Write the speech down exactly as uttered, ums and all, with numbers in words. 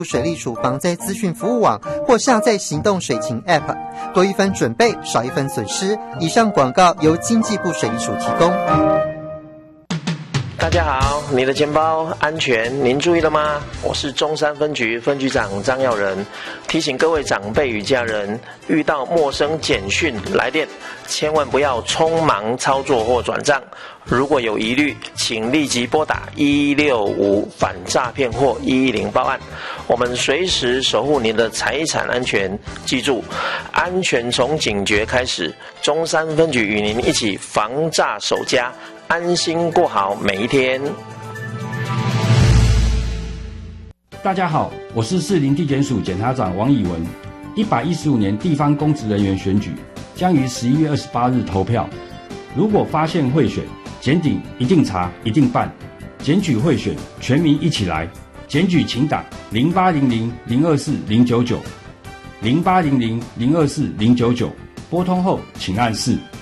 水利署防灾资讯服务网或下载行动水情 App， 多一分准备，少一分损失。以上广告由经济部水利署提供。 大家好，你的钱包安全，您注意了吗？我是中山分局分局长张耀仁，提醒各位长辈与家人，遇到陌生简讯来电，千万不要匆忙操作或转账。如果有疑虑，请立即拨打一六五反诈骗或一一零报案，我们随时守护您的财产安全。记住，安全从警觉开始。中山分局与您一起防诈守家，安心过好每一天。 大家好，我是士林地检署检察长王以文。一百一十五年地方公职人员选举将于十一月二十八日投票。如果发现贿选，检警一定查，一定办。检举贿选，全民一起来。检举请打零八零零零二四零九九零八零零零二四零九九，拨通后请按四。